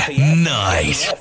night.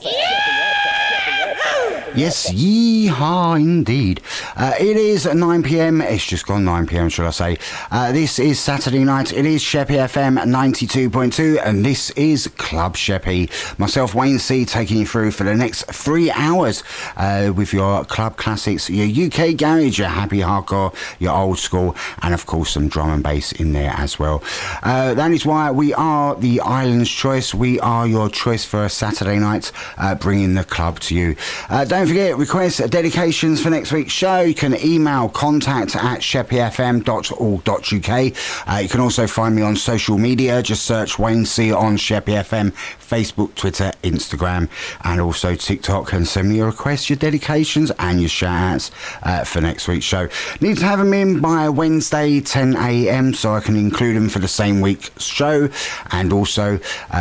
Yes, yeehaw indeed. It is 9pm, it's just gone 9pm shall I say. This is Saturday night, it is Sheppey FM 92.2 and this is Club Sheppey. Myself, Wayne C, taking you through for the next 3 hours with your club classics, your UK garage, your happy hardcore, your old school, and of course some drum and bass in there as well. That is why we are the island's choice. We are your choice for a Saturday night, bringing the club to you. Don't forget, requests, dedications for next week's show. You can email contact@sheppeyfm.org.uk. You can also find me on social media. Just search Wayne C on Sheppey FM, Facebook, Twitter, Instagram, and also TikTok. And send me your requests, your dedications, and your shout-outs for next week's show. Need to have them in by Wednesday, 10 a.m, so I can include them for the same week's show. And also,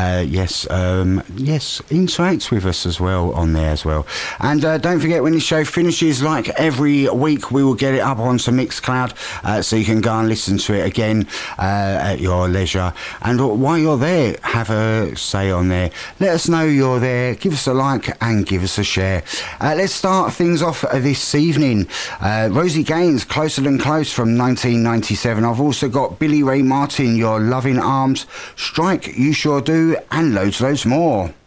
interact with us as well on there as well. And don't forget, when the show finishes, like every week, we will get it up onto Mixcloud, so you can go and listen to it again at your leisure. And while you're there, have a say on there. Let us know you're there. Give us a like and give us a share. Let's start things off this evening. Rosie Gaines, Closer Than Close from 1997. I've also got Billy Ray Martin, Your Loving Arms, Strike, You Sure Do, and loads more.